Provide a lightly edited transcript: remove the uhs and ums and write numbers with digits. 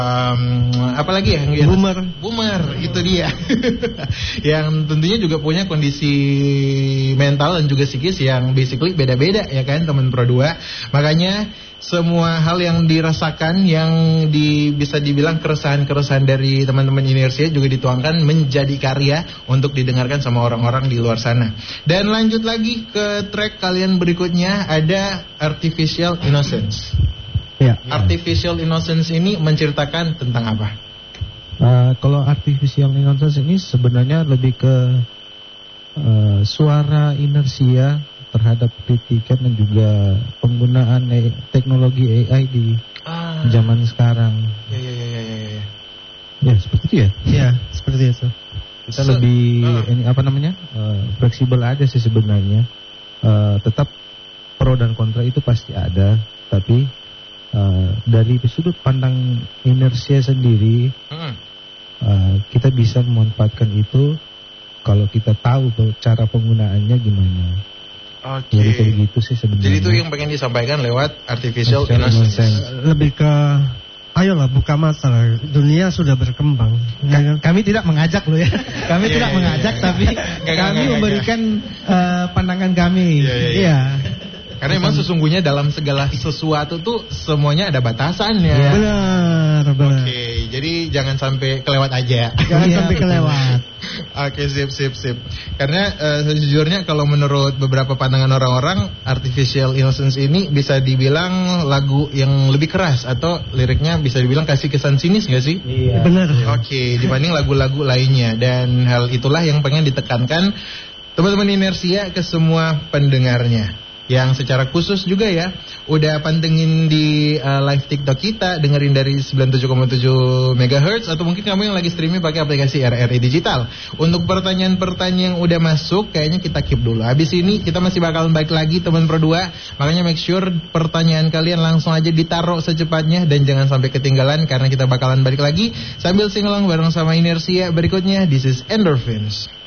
apalagi ya? Boomer, itu dia. Yang tentunya juga punya kondisi mental dan juga psikis yang basically beda-beda ya kan teman Pro 2. Makanya semua hal yang dirasakan, yang bisa dibilang keresahan-keresahan dari teman-teman Inersia juga dituangkan menjadi karya untuk didengarkan sama orang-orang di luar sana. Dan lanjut lagi ke track kalian berikutnya, ada Artificial Innocence. Ya. Artificial Innocence ini menceritakan tentang apa? Kalau Artificial Innocence ini sebenarnya lebih ke suara Inersia terhadap kritikan dan juga penggunaan teknologi AI di zaman sekarang. Ya seperti itu ya. Ya seperti itu. Kita lebih fleksibel aja sih sebenarnya. Tetap pro dan kontra itu pasti ada, tapi dari sudut pandang Inersia sendiri, kita bisa memanfaatkan itu kalau kita tahu cara penggunaannya gimana. Oke. Jadi kayak gitu sih sebenarnya. Jadi itu yang pengen disampaikan lewat Artificial Innocence. Lebih ke ayolah buka mata lah. Dunia sudah berkembang. Kami tidak mengajak lo ya. Kami tidak mengajak, tapi kami memberikan pandangan kami. Iya. Karena memang sesungguhnya dalam segala sesuatu tuh semuanya ada batasannya. Benar. Oke, jadi jangan sampai kelewat aja. Jangan sampai kelewat. Oke, sip. Karena sejujurnya kalau menurut beberapa pandangan orang-orang, Artificial Innocence ini bisa dibilang lagu yang lebih keras atau liriknya bisa dibilang kasih kesan sinis gak sih? Iya. Benar. Oke, dibanding lagu-lagu lainnya. Dan hal itulah yang pengen ditekankan teman-teman Inersia ke semua pendengarnya. Yang secara khusus juga ya udah pantengin di live TikTok kita, dengerin dari 97,7 MHz, atau mungkin kamu yang lagi streaming pakai aplikasi RRI Digital. Untuk pertanyaan-pertanyaan yang udah masuk kayaknya kita keep dulu. Habis ini kita masih bakalan balik lagi teman Pro 2. Makanya make sure pertanyaan kalian langsung aja ditaruh secepatnya dan jangan sampai ketinggalan, karena kita bakalan balik lagi sambil singelong bareng sama Inersia berikutnya. This is Endorphins.